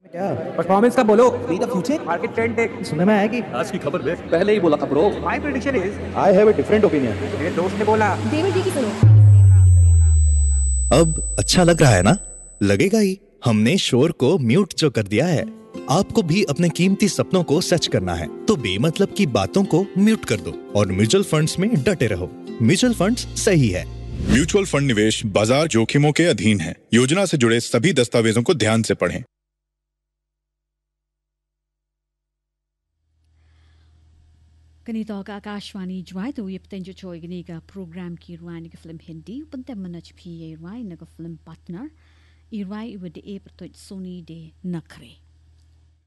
क्या परफॉर्मेंस का बोलो। Be the future market trend देख। सुनने में आया कि आज की खबर देख। पहले ही बोला था bro. My prediction is, I have a different opinion. मेरे दोस्त ने बोला। देवर जी की सुनो। अब अच्छा लग रहा है ना? लगेगा ही। हमने शोर को म्यूट जो कर दिया है। आपको भी अपने कीमती सपनों को सच करना है तो बेमतलब की बातों को म्यूट कर दो और म्यूचुअल फंड्स में डटे रहो। म्यूचुअल फंड्स सही है। म्यूचुअल फंड निवेश बाजार जोखिमों के अधीन है। योजना से जुड़े सभी दस्तावेजों को ध्यान से पढ़ें। Ganito ka Akashwani Jwai to Yiptenjo Choi Ganiga program ki Rwai Naga Film Hindi Upante Manach PA Rwai Naga Film Partner Irwai with the April Sony de Nakre.